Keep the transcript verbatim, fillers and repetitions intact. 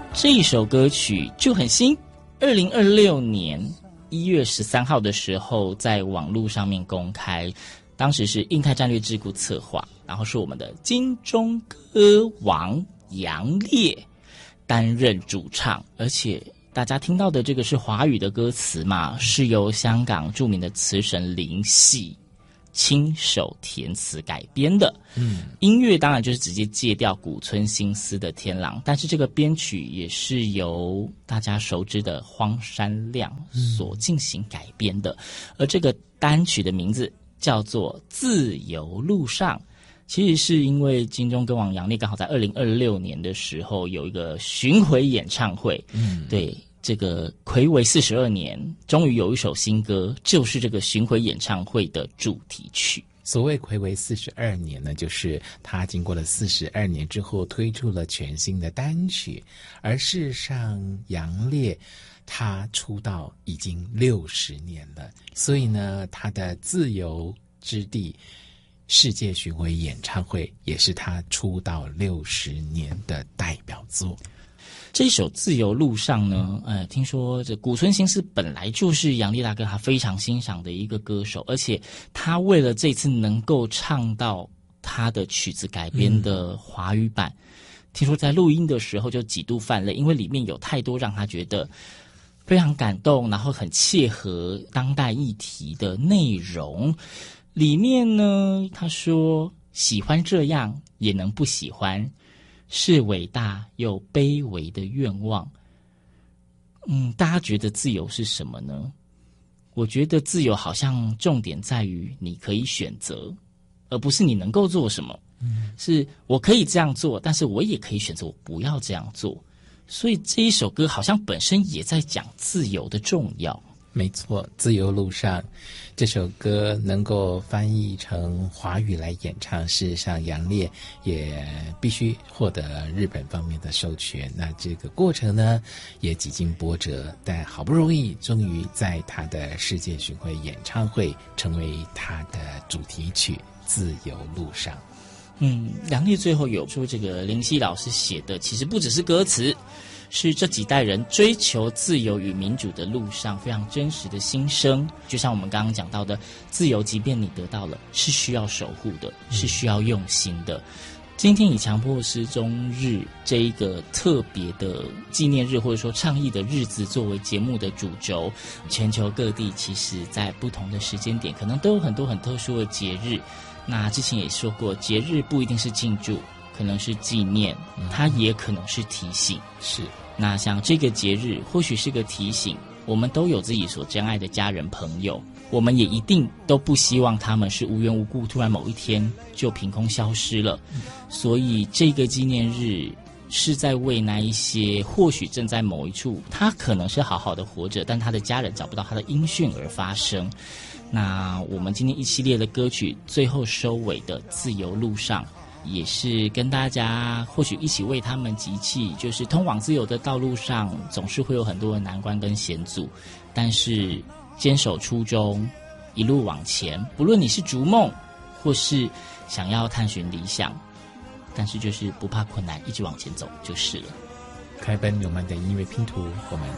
这一首歌曲就很新，二零二六年一月十三号的时候在网络上面公开，当时是印太战略智库策划，然后是我们的金钟歌王杨烈担任主唱，而且大家听到的这个是华语的歌词嘛，是由香港著名的词神林夕亲手填词改编的。嗯，音乐当然就是直接借调古村新司的《天狼》，但是这个编曲也是由大家熟知的荒山亮所进行改编的。而这个单曲的名字叫做《自由路上》，其实是因为金钟歌王杨烈刚好在二零二六年的时候有一个巡回演唱会，嗯，对。这个睽违四十二年，终于有一首新歌，就是这个巡回演唱会的主题曲。 所谓睽违四十二年呢，就是他经过了四十二年之后推出了全新的单曲。而事实上，杨烈他出道已经六十年了，所以呢，他的自由之地世界巡回演唱会也是他出道六十年的代表作。 这首《自由路上》呢，呃，听说这古村新司本来就是杨烈大哥他非常欣赏的一个歌手，而且他为了这次能够唱到他的曲子改编的华语版，嗯、听说在录音的时候就几度泛泪，因为里面有太多让他觉得非常感动，然后很切合当代议题的内容。里面呢，他说喜欢这样也能不喜欢，是伟大又卑微的愿望。嗯，大家觉得自由是什么呢？我觉得自由好像重点在于你可以选择，而不是你能够做什么。嗯，是我可以这样做，但是我也可以选择我不要这样做。所以这一首歌好像本身也在讲自由的重要。 没错，自由路上这首歌能够翻译成华语来演唱，事实上杨烈也必须获得日本方面的授权，那这个过程呢也几经波折，但好不容易终于在他的世界巡回演唱会成为他的主题曲《自由路上》。 嗯，杨烈最后有说这个林夕老师写的其实不只是歌词，是这几代人追求自由与民主的路上非常真实的心声。就像我们刚刚讲到的，自由即便你得到了，是需要守护的，是需要用心的。今天以强迫失踪日这一个特别的纪念日或者说倡议的日子作为节目的主轴，全球各地其实在不同的时间点可能都有很多很特殊的节日。那之前也说过，节日不一定是庆祝，可能是纪念，它也可能是提醒。 是， 那像这个节日或许是个提醒，我们都有自己所珍爱的家人朋友，我们也一定都不希望他们是无缘无故突然某一天就凭空消失了。嗯、所以这个纪念日是在为那一些或许正在某一处他可能是好好的活着，但他的家人找不到他的音讯而发生。那我们今天一系列的歌曲最后收尾的《自由路上》，也是跟大家或许一起为他们集气，就是通往自由的道路上总是会有很多的难关跟险阻，但是坚守初衷，一路往前，不论你是逐梦或是想要探寻理想，但是就是不怕困难，一直往前走就是了。 开奔我们的音乐拼图，我们